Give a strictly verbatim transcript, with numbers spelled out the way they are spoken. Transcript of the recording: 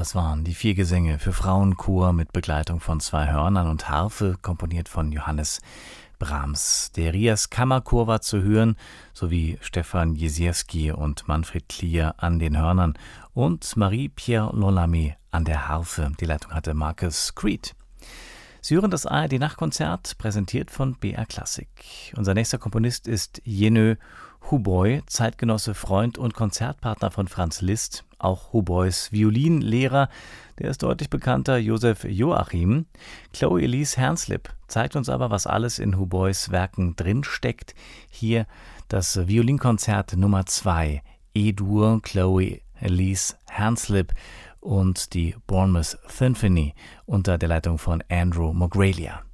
Das waren die vier Gesänge für Frauenchor mit Begleitung von zwei Hörnern und Harfe, komponiert von Johannes Brahms. Der Rias Kammerchor war zu hören, sowie Stefan Jesiewski und Manfred Klier an den Hörnern und Marie-Pierre Lollamé an der Harfe. Die Leitung hatte Marcus Creed. Sie hören das A R D-Nachtkonzert, präsentiert von B R Klassik. Unser nächster Komponist ist Jenö Houboy, Zeitgenosse, Freund und Konzertpartner von Franz Liszt, auch Houboys Violinlehrer. Der ist deutlich bekannter Joseph Joachim. Chloe Elise Hanslip zeigt uns aber, was alles in Houboys Werken drinsteckt. Hier das Violinkonzert Nummer zwei, E-Dur, Chloe Elise Hanslip und die Bournemouth Symphony unter der Leitung von Andrew Mogrelia.